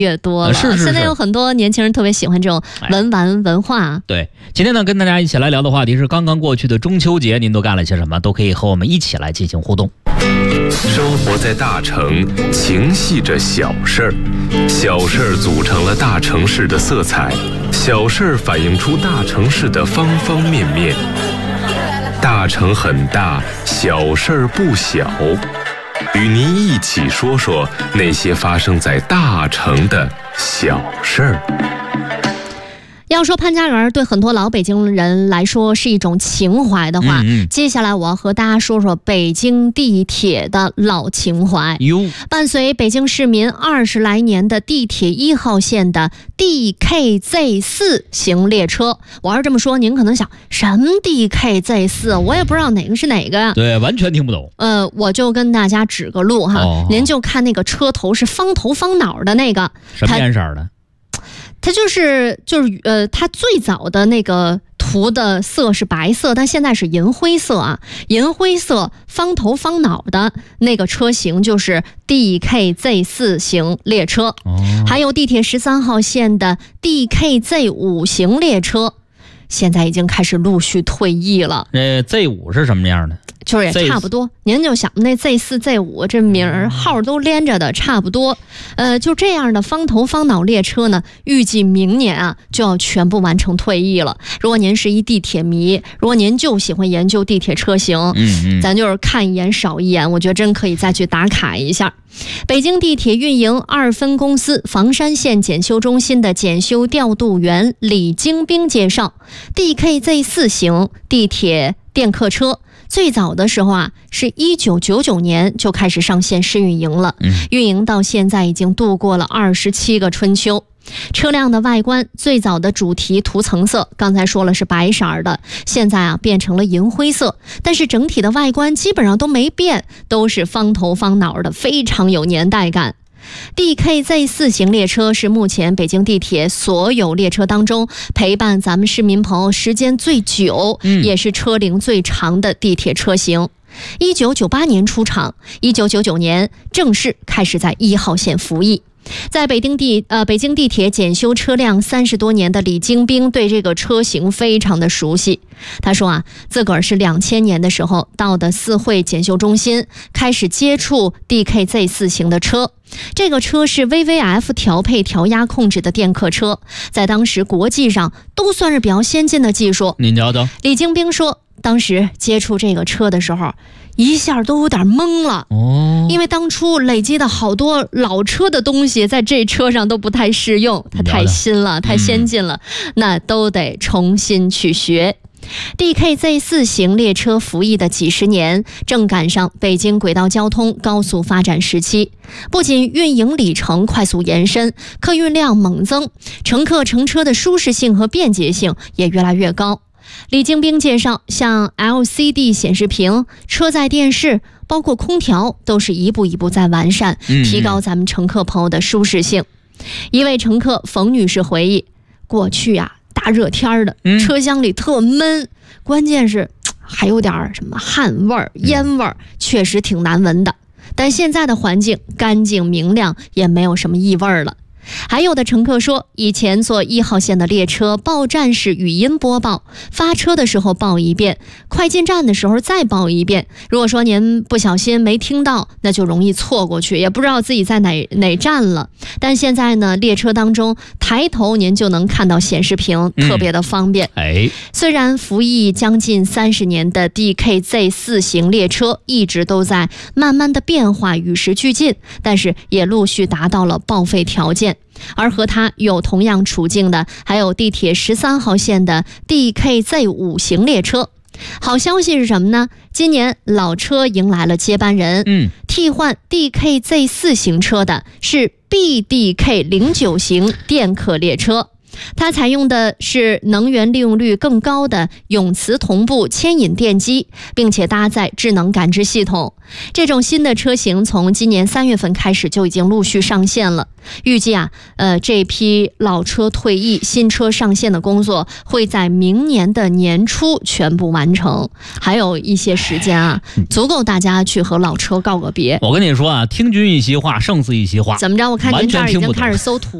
越多了。 是现在有很多年轻人特别喜欢这种文玩文化。 对，今天呢跟大家一起来聊的话题是刚刚过去的中秋节，您都干了些什么？都可以和我们一起来进行互动。 生活在大城，情系着小事儿，小事儿组成了大城市的色彩，小事儿反映出大城市的方方面面。大城很大，小事儿不小，与您一起说说那些发生在大城的小事儿。 要说潘家园对很多老北京人来说是一种情怀的话，接下来我要和大家说说北京地铁的老情怀。伴随北京市民20来年的地铁1号线的 DKZ4 型列车，我要是这么说，您可能想什么 DKZ4， 我也不知道哪个是哪个呀。 对，完全听不懂。 我就跟大家指个路哈，您就看那个车头是方头方脑的那个， 什么颜色的？ 它它最早的那个图的色是白色，但现在是银灰色啊，银灰色方头方脑的那个车型就是 DKZ4 型列车，还有地铁13号线的 DKZ5 型列车，现在已经开始陆续退役了。 Z5 是什么样的？ 就是也差不多，您就想那 Z4、Z5 这名儿号都连着的差不多。就这样的方头方脑列车呢，预计明年啊就要全部完成退役了。如果您是一地铁迷，如果您就喜欢研究地铁车型，咱就是看一眼少一眼，我觉得真可以再去打卡一下。北京地铁运营2分公司房山线检修中心的检修调度员李京兵介绍， DKZ4 型地铁电客车最早的时候啊，是1999年就开始上线试运营了，运营到现在已经度过了27个春秋。车辆的外观最早的主题涂层色，刚才说了是白色的，现在啊变成了银灰色，但是整体的外观基本上都没变，都是方头方脑的，非常有年代感。DKZ4 型列车是目前北京地铁所有列车当中陪伴咱们市民朋友时间最久，也是车龄最长的地铁车型。1998年出厂，1999年正式开始在1号线服役。在北京地铁检修车辆30多年的李京兵对这个车型非常的熟悉。他说啊，自个儿是2000年的时候到的四惠检修中心，开始接触 DKZ4 型的车。这个车是 VVF 调配调压控制的电客车，在当时国际上都算是比较先进的技术。 您瞧瞧， 李京兵说，当时接触这个车的时候，一下都有点懵了因为当初累积的好多老车的东西在这车上都不太适用，它太新了，太先进了，那都得重新去学。DKZ4 型列车服役的几十年，正赶上北京轨道交通高速发展时期，不仅运营里程快速延伸，客运量猛增，乘客乘车的舒适性和便捷性也越来越高。李京兵介绍，像 LCD 显示屏、车载电视，包括空调，都是一步一步在完善，提高咱们乘客朋友的舒适性。一位乘客冯女士回忆，过去啊大热天的，车厢里特闷，关键是还有点什么汗味儿、烟味儿，确实挺难闻的。但现在的环境干净明亮，也没有什么异味了。还有的乘客说，以前坐1号线的列车报站是语音播报，发车的时候报一遍，快进站的时候再报一遍。如果说您不小心没听到，那就容易错过去，也不知道自己在哪站了。但现在呢，列车当中抬头您就能看到显示屏，特别的方便。虽然服役将近30年的 DKZ4 型列车一直都在慢慢的变化，与时俱进，但是也陆续达到了报废条件。而和它有同样处境的还有地铁13号线的 DKZ5 型列车。好消息是什么呢？今年老车迎来了接班人，替换 DKZ4 型车的是 BDK09 型电客列车。 它采用的是能源利用率更高的永磁同步牵引电机，并且搭载智能感知系统。这种新的车型从今年3月份开始就已经陆续上线了。预计这批老车退役、新车上线的工作会在明年的年初全部完成，还有一些时间足够大家去和老车告个别。 我跟你说听君一席话，胜似一席话。 怎么着？我看您这儿已经开始搜图。